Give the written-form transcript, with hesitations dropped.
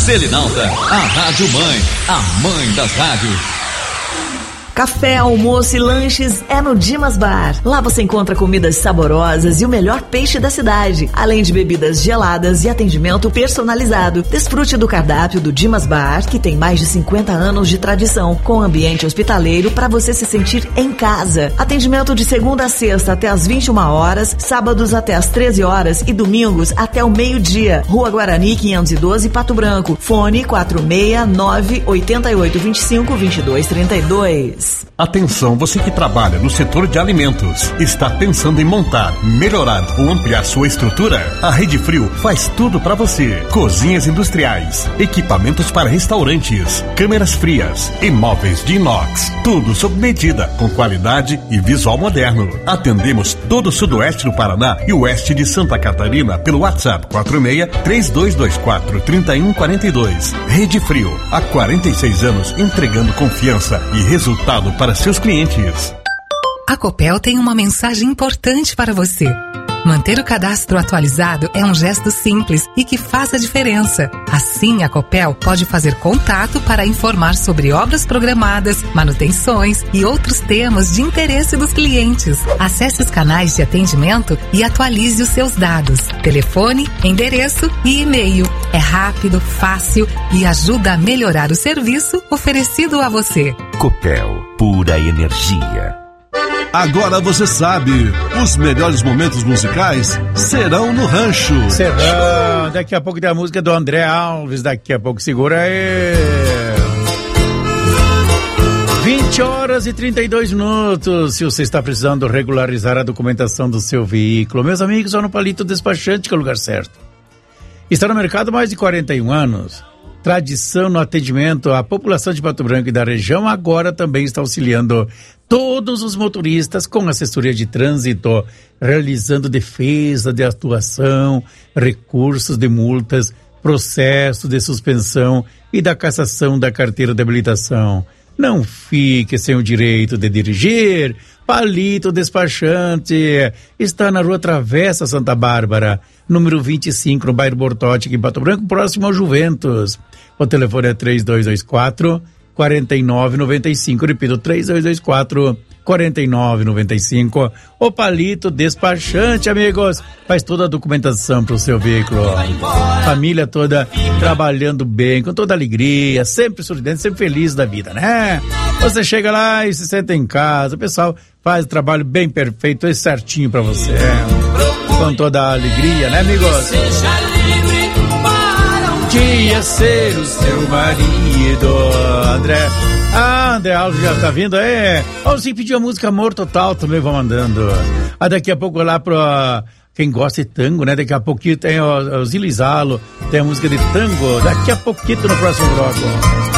Selinalta, a Rádio Mãe, a mãe das rádios. Café, almoço e lanches é no Dimas Bar. Lá você encontra comidas saborosas e o melhor peixe da cidade, além de bebidas geladas e atendimento personalizado. Desfrute do cardápio do Dimas Bar, que tem mais de 50 anos de tradição, com ambiente hospitaleiro para você se sentir em casa. Atendimento de segunda a sexta até às 21 horas, sábados até às 13 horas e domingos até o meio-dia. Rua Guarani 512, Pato Branco. Fone 469-8825-2232. Atenção, você que trabalha no setor de alimentos, está pensando em montar, melhorar ou ampliar sua estrutura? A Rede Frio faz tudo para você. Cozinhas industriais, equipamentos para restaurantes, câmeras frias, imóveis de inox, tudo sob medida, com qualidade e visual moderno. Atendemos todo o sudoeste do Paraná e o oeste de Santa Catarina pelo WhatsApp 46-3224-3142. Rede Frio, há 46 anos entregando confiança e resultado para seus clientes. A Copel tem uma mensagem importante para você. Manter o cadastro atualizado é um gesto simples e que faz a diferença. Assim, a Copel pode fazer contato para informar sobre obras programadas, manutenções e outros temas de interesse dos clientes. Acesse os canais de atendimento e atualize os seus dados. Telefone, endereço e e-mail. É rápido, fácil e ajuda a melhorar o serviço oferecido a você. Copel, pura energia. Agora você sabe, os melhores momentos musicais serão no Rancho. Serão, daqui a pouco tem a música do André Alves, daqui a pouco segura aí. 20h32. Se você está precisando regularizar a documentação do seu veículo, meus amigos, só no Palito Despachante que é o lugar certo. Está no mercado há mais de 41 anos. Tradição no atendimento à população de Pato Branco e da região, agora também está auxiliando todos os motoristas com assessoria de trânsito, realizando defesa de atuação, recursos de multas, processo de suspensão e da cassação da carteira de habilitação. Não fique sem o direito de dirigir. Palito Despachante está na Rua Travessa Santa Bárbara, número 25, no bairro Bortote, aqui em Pato Branco, próximo ao Juventus. O telefone é 3224-4995. Repito, 3224-4995. O Palito Despachante, amigos, faz toda a documentação para o seu veículo. Família toda trabalhando bem, com toda alegria, sempre sorridente, sempre feliz da vida, né? Você chega lá e se senta em casa, o pessoal faz o trabalho bem perfeito e certinho para você. Com toda a alegria, né, amigos? Seja livre para um dia ser o seu marido. André Alves já tá vindo, Você pediu a música Amor Total, também vou mandando. Daqui a pouco lá pra quem gosta de tango, né? Daqui a pouquinho tem o Zilizalo, tem a música de tango. Daqui a pouquinho no próximo bloco.